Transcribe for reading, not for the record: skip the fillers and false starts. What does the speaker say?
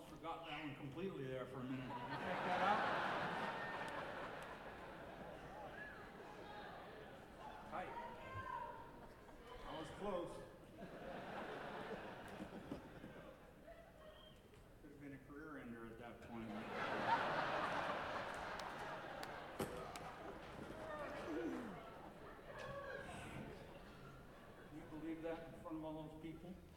forgot that one completely there for a minute. Did you take that out? Tight. I was close. Could have been a career ender at that point. Can you believe that in front of all those people?